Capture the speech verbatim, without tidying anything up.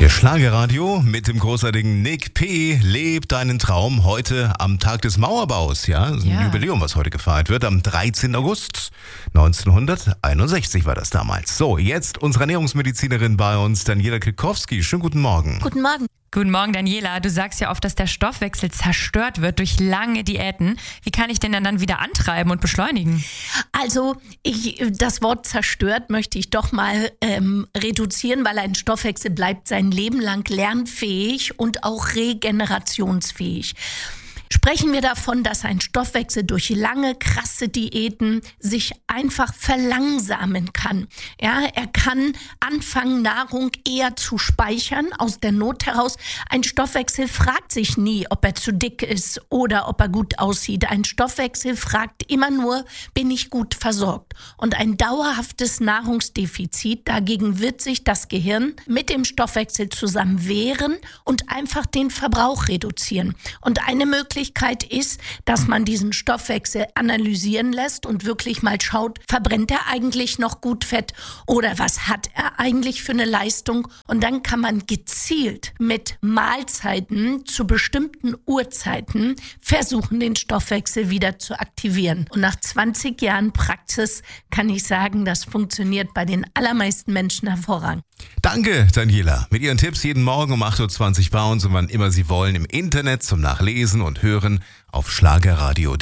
Der Schlagerradio mit dem großartigen Nick P. lebt deinen Traum heute am Tag des Mauerbaus. Ja, das ist ein Ja. Jubiläum, was heute gefeiert wird. Am dreizehnten August neunzehnhunderteinundsechzig war das damals. So, jetzt unsere Ernährungsmedizinerin bei uns, Daniela Kilkowski. Schönen guten Morgen. Guten Morgen. Guten Morgen, Daniela. Du sagst ja oft, dass der Stoffwechsel zerstört wird durch lange Diäten. Wie kann ich den denn dann wieder antreiben und beschleunigen? Also ich, das Wort zerstört möchte ich doch mal ähm, reduzieren, weil ein Stoffwechsel bleibt sein Leben lang lernfähig und auch regenerationsfähig. Sprechen wir davon, dass ein Stoffwechsel durch lange, krasse Diäten sich einfach verlangsamen kann. Ja, er kann anfangen, Nahrung eher zu speichern, aus der Not heraus. Ein Stoffwechsel fragt sich nie, ob er zu dick ist oder ob er gut aussieht. Ein Stoffwechsel fragt immer nur, bin ich gut versorgt? Und ein dauerhaftes Nahrungsdefizit, dagegen wird sich das Gehirn mit dem Stoffwechsel zusammen wehren und einfach den Verbrauch reduzieren. Und eine Möglichkeit ist, dass man diesen Stoffwechsel analysieren lässt und wirklich mal schaut, verbrennt er eigentlich noch gut Fett oder was hat er eigentlich für eine Leistung? Und dann kann man gezielt mit Mahlzeiten zu bestimmten Uhrzeiten versuchen, den Stoffwechsel wieder zu aktivieren. Und nach zwanzig Jahren Praxis kann ich sagen, das funktioniert bei den allermeisten Menschen hervorragend. Danke, Daniela. Mit Ihren Tipps jeden Morgen um acht Uhr zwanzig bei uns und wann immer Sie wollen im Internet zum Nachlesen und Hören auf schlagerradio punkt de.